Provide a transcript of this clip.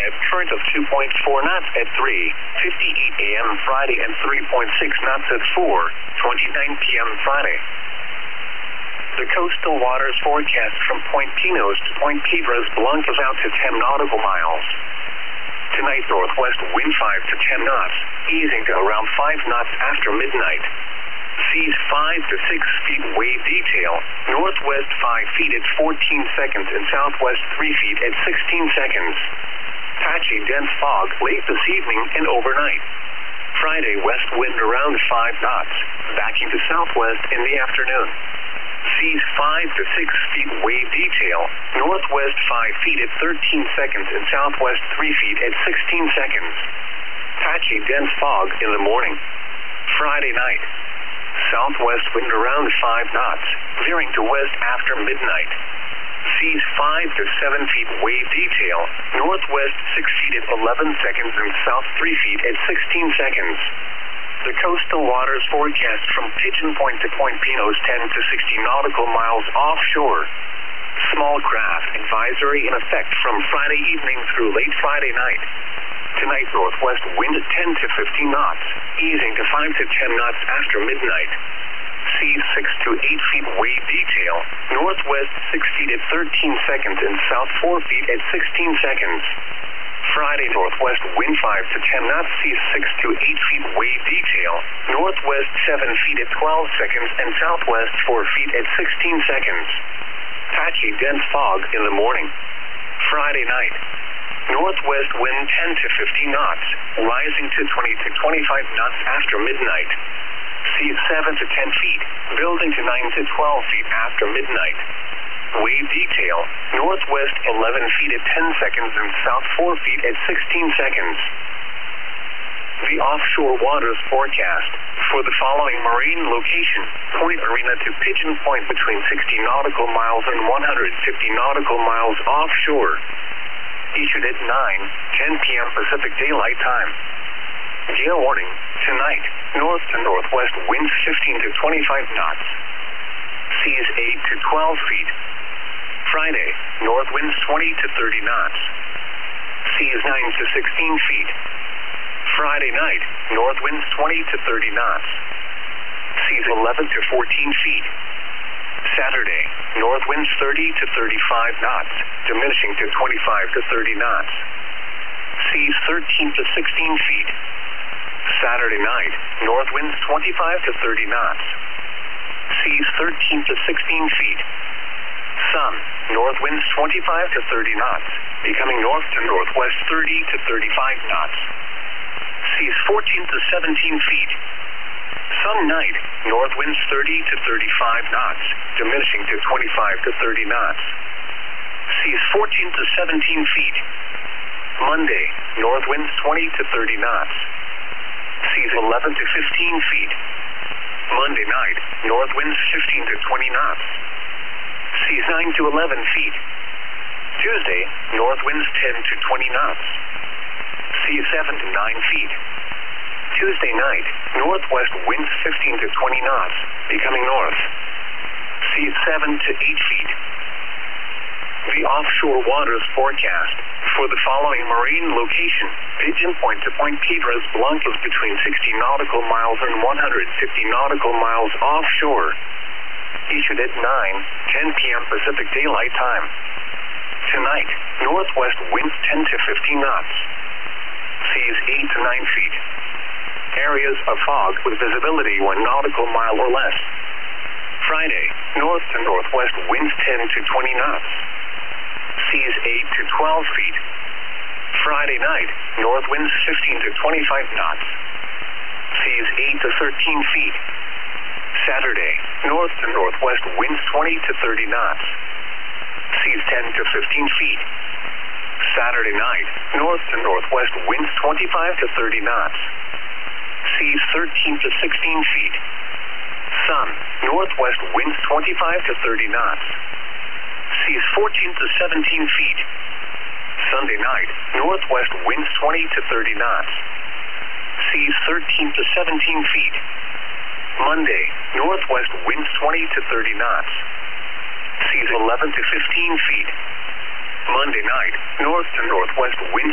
current of 2.4 knots at 3:58 a.m. Friday and 3.6 knots at 4:29 p.m. Friday. The coastal waters forecast from Point Pinos to Point Piedras Blancas out to 10 nautical miles. Tonight, northwest wind 5 to 10 knots, easing to around 5 knots after midnight. Seas 5 to 6 feet wave detail, northwest 5 feet at 14 seconds and southwest 3 feet at 16 seconds. Patchy dense fog late this evening and overnight. Friday, west wind around 5 knots, backing to southwest in the afternoon. Seas 5 to 6 feet wave detail, northwest 5 feet at 13 seconds and southwest 3 feet at 16 seconds. Patchy dense fog in the morning. Friday night, southwest wind around 5 knots, veering to west after midnight. Seas 5 to 7 feet wave detail, northwest 6 feet at 11 seconds and south 3 feet at 16 seconds. The coastal waters forecast from Pigeon Point to Point Pinos 10 to 60 nautical miles offshore. Small craft advisory in effect from Friday evening through late Friday night. Tonight, northwest wind 10 to 15 knots, easing to 5 to 10 knots after midnight. Seas 6 to 8 feet wave detail, northwest 6 feet at 13 seconds and south 4 feet at 16 seconds. Friday, northwest wind 5 to 10 knots, seas 6 to 8 feet wave detail, northwest 7 feet at 12 seconds and southwest 4 feet at 16 seconds. Patchy dense fog in the morning. Friday night, northwest wind 10 to 15 knots, rising to 20 to 25 knots after midnight. Seas 7 to 10 feet, building to 9 to 12 feet after midnight. Wave detail, northwest 11 feet at 10 seconds and south 4 feet at 16 seconds. The offshore waters forecast for the following marine location: Point Arena to Pigeon Point between 60 nautical miles and 150 nautical miles offshore. Issued at 9:10 p.m. Pacific Daylight Time. Gale warning, tonight, north to northwest winds 15 to 25 knots. Seas 8 to 12 feet. Friday, north winds 20 to 30 knots. Seas 9 to 16 feet. Friday night, north winds 20 to 30 knots. Seas 11 to 14 feet. Saturday, north winds 30 to 35 knots, diminishing to 25 to 30 knots. Seas 13 to 16 feet. Saturday night, north winds 25 to 30 knots. Seas 13 to 16 feet. Sun, north winds 25 to 30 knots, becoming north to northwest 30 to 35 knots. Seas 14 to 17 feet. Sun night, north winds 30 to 35 knots, diminishing to 25 to 30 knots. Seas 14 to 17 feet. Monday, north winds 20 to 30 knots. Seas 11 to 15 feet. Monday night, north winds 15 to 20 knots. Seas 9 to 11 feet. Tuesday, north winds 10 to 20 knots. Seas 7 to 9 feet. Tuesday night, northwest winds 15 to 20 knots, becoming north. Seas 7 to 8 feet. The offshore waters forecast for the following marine location: Pigeon Point to Point Piedras Blancas between 60 nautical miles and 150 nautical miles offshore. Issued at 9:10 p.m. Pacific Daylight Time. Tonight, northwest winds 10 to 15 knots. Seas 8 to 9 feet. Areas of fog with visibility 1 nautical mile or less. Friday, north to northwest winds 10 to 20 knots. Seas 8 to 12 feet. Friday night, north winds 15 to 25 knots. Seas 8 to 13 feet. Saturday, north to northwest winds 20 to 30 knots. Seas 10 to 15 feet. Saturday night, north to northwest winds 25 to 30 knots. Seas 13 to 16 feet. Sun, northwest winds 25 to 30 knots. Seas 14 to 17 feet. Sunday night, northwest winds 20 to 30 knots. Seas 13 to 17 feet. Monday, northwest winds 20 to 30 knots. Seas 11 to 15 feet. Monday night, north to northwest winds